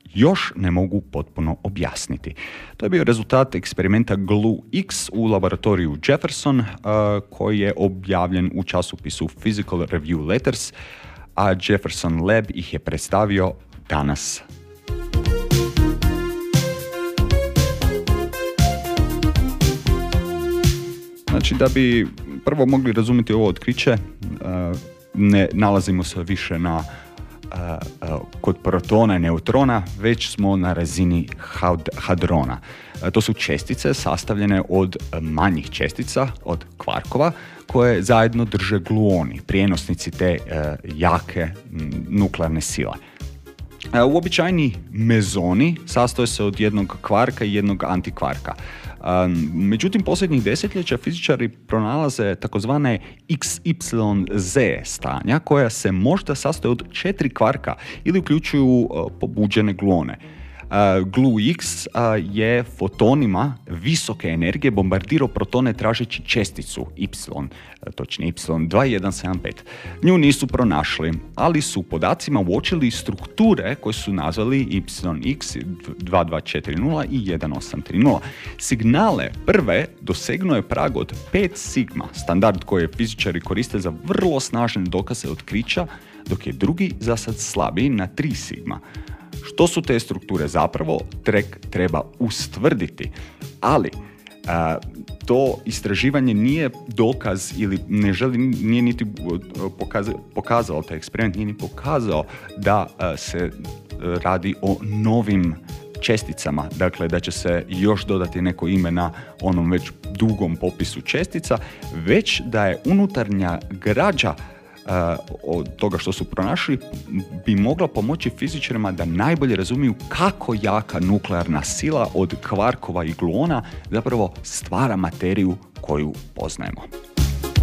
još ne mogu potpuno objasniti. To je bio rezultat eksperimenta GLUE-X u laboratoriju Jefferson, koji je objavljen u časopisu Physical Review Letters, a Jefferson Lab ih je predstavio danas. Znači, da bi prvo mogli razumjeti ovo otkriće, ne nalazimo se više kod protona i neutrona, već smo na razini hadrona. To su čestice sastavljene od manjih čestica, od kvarkova, koje zajedno drže gluoni, prijenosnici te jake nuklearne sile. Uobičajeni mezoni sastoje se od jednog kvarka i jednog antikvarka. Međutim, posljednjih desetljeća fizičari pronalaze takozvane XYZ stanja koja se možda sastoje od 4 kvarka ili uključuju pobuđene gluone. GLUE-X je fotonima visoke energije bombardirao protone tražeći česticu Y, točnije Y2175. Nju nisu pronašli, ali su podacima uočili strukture koje su nazvali YX 2240 i 1830. Signale prve dosegnuo je prag od 5 sigma, standard koji fizičari koriste za vrlo snažne dokaze otkrića, dok je drugi za sad slabiji na 3 sigma. Što su te strukture zapravo, treba ustvrditi, ali to istraživanje nije dokaz ili nije niti pokazalo, taj eksperiment nije ni pokazao da se radi o novim česticama, dakle da će se još dodati neko ime na onom već dugom popisu čestica, već da je unutarnja građa od toga što su pronašli bi mogla pomoći fizičarima da najbolje razumiju kako jaka nuklearna sila od kvarkova i gluona zapravo stvara materiju koju poznajemo.